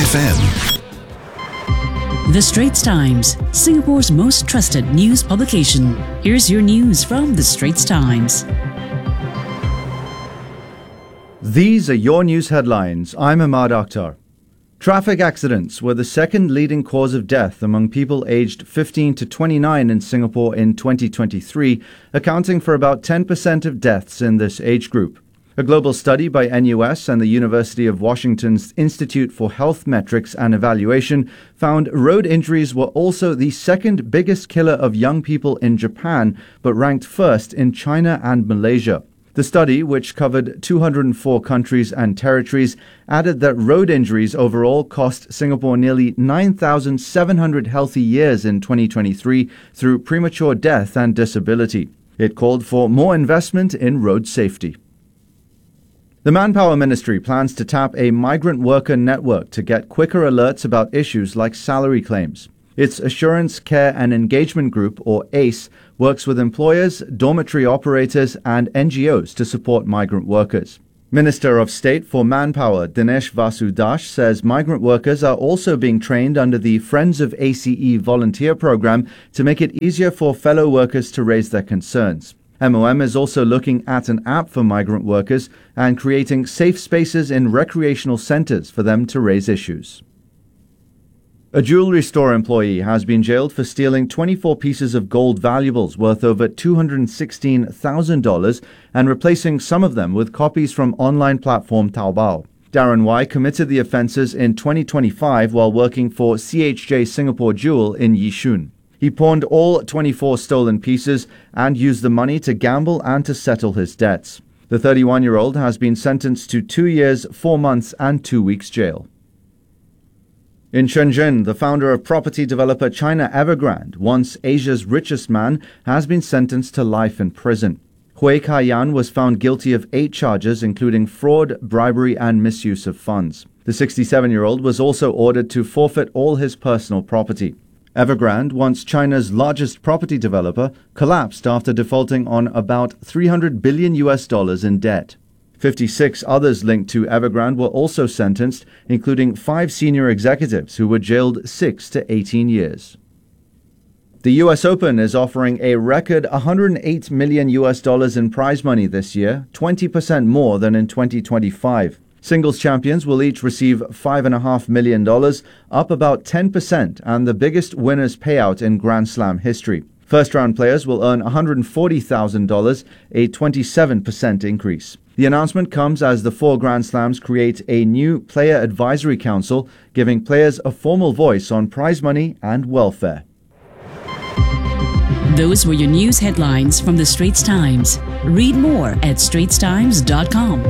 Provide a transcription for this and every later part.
1FM. The Straits Times, Singapore's most trusted news publication. Here's your news from The Straits Times. These are your news headlines. I'm Ahmad Akhtar. Traffic accidents were the second leading cause of death among people aged 15 to 29 in Singapore in 2023, accounting for about 10% of deaths in this age group. A global study by NUS and the University of Washington's Institute for Health Metrics and Evaluation found road injuries were also the second biggest killer of young people in Japan, but ranked first in China and Malaysia. The study, which covered 204 countries and territories, added that road injuries overall cost Singapore nearly 9,700 healthy years in 2023 through premature death and disability. It called for more investment in road safety. The Manpower Ministry plans to tap a migrant worker network to get quicker alerts about issues like salary claims. Its Assurance, Care and Engagement Group, or ACE, works with employers, dormitory operators and NGOs to support migrant workers. Minister of State for Manpower Dinesh Vasudash says migrant workers are also being trained under the Friends of ACE volunteer program to make it easier for fellow workers to raise their concerns. MOM is also looking at an app for migrant workers and creating safe spaces in recreational centers for them to raise issues. A jewelry store employee has been jailed for stealing 24 pieces of gold valuables worth over $216,000 and replacing some of them with copies from online platform Taobao. Darren Y committed the offences in 2025 while working for CHJ Singapore Jewel in Yishun. He pawned all 24 stolen pieces and used the money to gamble and to settle his debts. The 31-year-old has been sentenced to 2 years, 4 months and 2 weeks jail. In Shenzhen, the founder of property developer China Evergrande, once Asia's richest man, has been sentenced to life in prison. Hui Ka-yan was found guilty of 8 charges, including fraud, bribery and misuse of funds. The 67-year-old was also ordered to forfeit all his personal property. Evergrande, once China's largest property developer, collapsed after defaulting on about $300 billion in debt. 56 others linked to Evergrande were also sentenced, including 5 senior executives who were jailed 6 to 18 years. The US Open is offering a record $108 million in prize money this year, 20% more than in 2025. Singles champions will each receive $5.5 million, up about 10% and the biggest winner's payout in Grand Slam history. First-round players will earn $140,000, a 27% increase. The announcement comes as the 4 Grand Slams create a new Player Advisory Council, giving players a formal voice on prize money and welfare. Those were your news headlines from The Straits Times. Read more at straitstimes.com.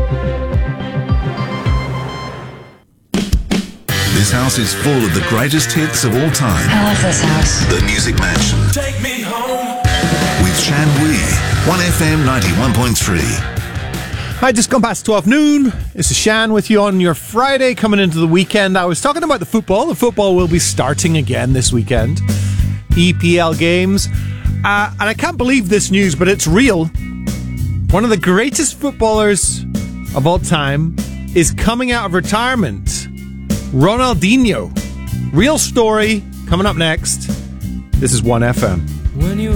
This house is full of the greatest hits of all time. I love this house. The Music Mansion. Take me home. With Shan Wee. 1FM 91.3. Hi, just gone past 12 noon. This is Shan with you on your Friday coming into the weekend. I was talking about the football. The football will be starting again this weekend. EPL games. And I can't believe this news, but it's real. One of the greatest footballers of all time is coming out of retirement. Ronaldinho. Real story coming up next. This is 1FM. When you